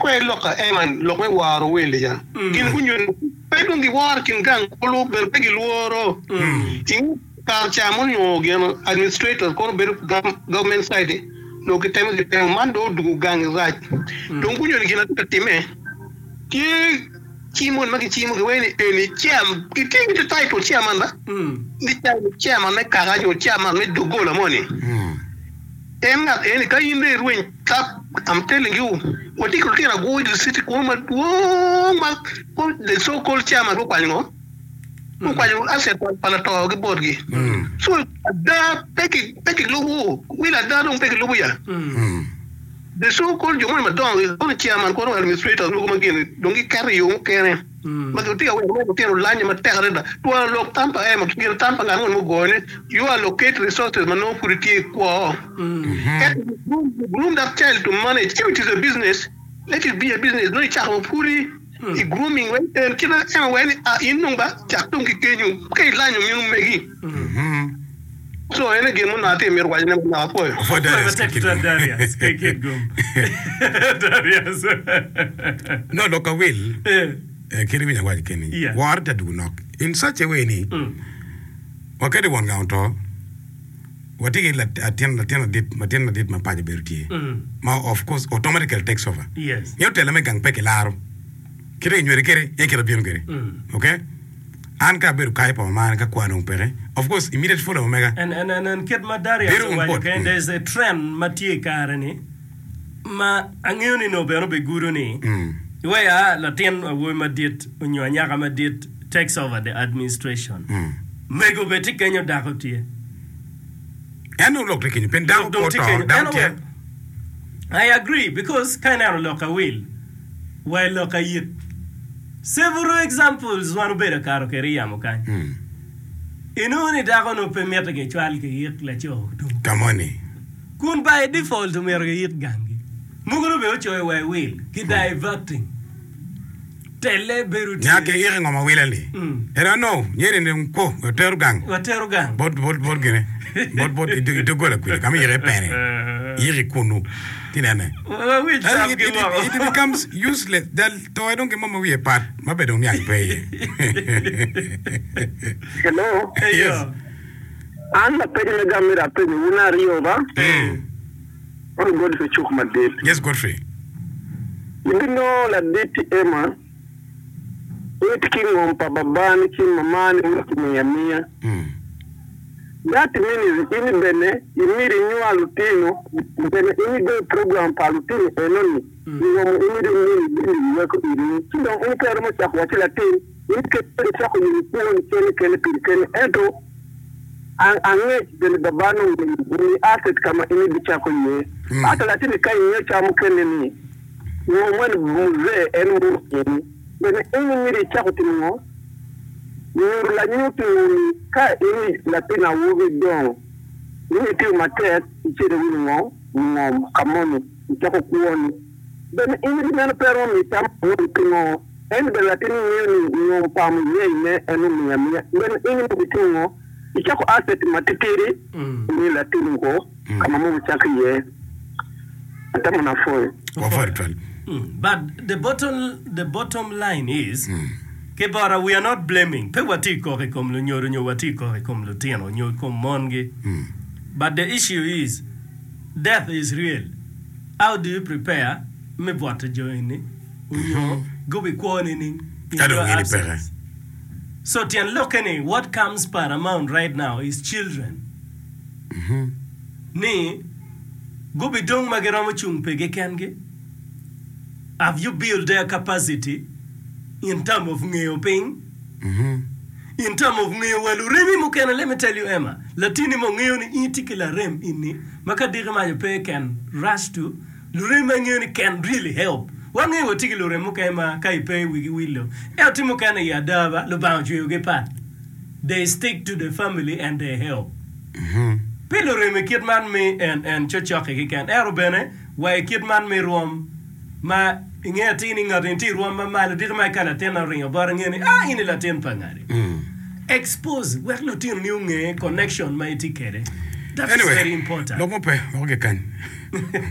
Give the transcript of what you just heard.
quay loka eman lokwe waro wele ya kin kunyon pedun di war kin gang kolo ber pegi luoro tin kar chamon yo gem administrator ko ber government side no ke temo de mando du gang right don kunyon kin atime ki chimon magi chimo ke wene eni cham ki ting to title chairman ba ni chairman ne karajo chairman ne dogola money any kind of ruin cap. I'm telling you, what you can go to the city, the so-called chairman who asset Panato Borgi. So that Peki Lubu, will I don't take Lubuya. The so-called Joman Madon is only chairman, administrator, don't carry you, carry. But you tell Lanya Materra, to a lock Tampa, I'm a Tampa, you allocate resources, Manopurity, groom that child to manage. If it is a business, let it be a business. No child fully grooming when in number, Chatunki can you pay line of you Maggie. So, and again, I'm not a mere white number for Darius. No, look, I will. Killing a white kenny. War that do knock. In such a way, what can one count to? What is it? Attend did my party bertie. Of course, automatically takes over. Yes. You tell me, gang peck a laro. Killing you, a okay? Anka beru kai pa man ka kwano pere. Of course, immediate follow omega. And kid Madaria, there's a trend Matie Karani. Ma anguni no bero be guruni. Where Latin women did when you and did takes over the administration. Mego beti kenyo dakoti. And no look like you pen down. I agree because kind of look a will. Well look a yit. Several examples one better caro keria mokai. Inuni dagono permette che chual che yit la cho. Come on. Kun by default to mere yit gangi. Muguru be ocho we will. Ki diverting. Tele beruti. Nyake yiri ngoma wilali. Era no, yiri ni ko terugang. Waterugang. Bot gene. Bot itu gola kuy. Kami yiri pene. Yiri kunu. Tinane. It becomes useless. So I don't get mama we a part. My bed don't pay. Hello. Yes. Anna pedi gamira pedi una riova. On God for chuk my date. Yes, Godfrey. You know la date Emma. It king on Pababani, King Mamani, Mia. That means in Bene, you meet a new Alutino, then any day program Palutino, and only. You know, immediately work with you. You don't care much of what you attain. You can put a in the can enter. And the Bano will ask it come in the chapel. After Latin, can you chamukan? You want to and when any chapel. You la nyutu ka ini Latina wubi don. Ni ti matet ichire wino kamoni ichako kuoni. Ben ini na pero mi tam wino en de Latin ni pamu ye enu miamia. Ben ini bitingo ichako asset matitiri ni Latin go kama mu chaki ye. Atamu na foi. But the bottom line is Kebara, we are not blaming. But the issue is, death is real. How do you prepare? Me to join go be quarantining in your absence. So Tianlokene, what comes paramount right now is children. Ne go be dong mageramuchung pege. Have you built their capacity? In terms of neoping, in terms of neo-remi mukena, let me tell you, Emma, Latini mongeoni itikila rem inni, makadirima you pay can rush to, Lurema can really help. One year, particular remukema, kai pay wigi willow, Eltimukana yadava, lubanju gepat. They stick to the family and they help. Piloremi kidman me and chochoke can aerobene, why kidman me rom, ma. Inge tini ngarinti ruamba malo dito mai kala tena ringa barang ini ini la ten pangari. Expose where lutin new connection mai tikere. That is very important. Lomo pe, okay kan.